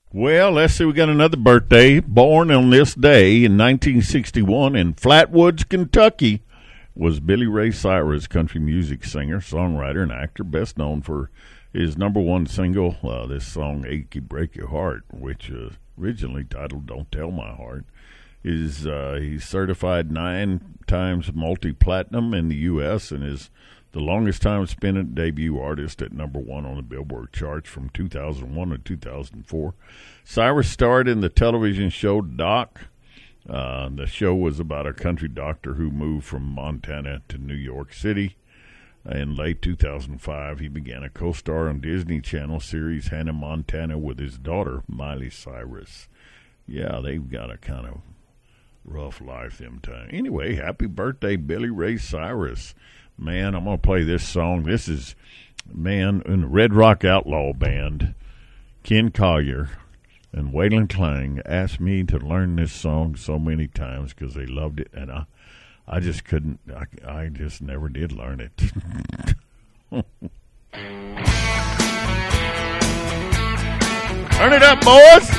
Well, let's see. We got another birthday. Born on this day in 1961 in Flatwoods, Kentucky, was Billy Ray Cyrus, country music singer, songwriter, and actor, best known for his number one single, this song, Achy Break Your Heart, which originally titled Don't Tell My Heart. He's certified 9 times multi-platinum in the U.S. and is the longest time spinning debut artist at number one on the Billboard charts from 2001 to 2004. Cyrus starred in the television show Doc. The show was about a country doctor who moved from Montana to New York City. In late 2005, he began a co-star on Disney Channel series Hannah Montana with his daughter, Miley Cyrus. Yeah, they've got a kind of rough life them time. Anyway, happy birthday, Billy Ray Cyrus. Man, I'm going to play this song. This is, man, in the Red Rock Outlaw Band, Ken Collier and Waylon Klang asked me to learn this song so many times because they loved it, and I just couldn't, I just never did learn it. Turn it up, boys!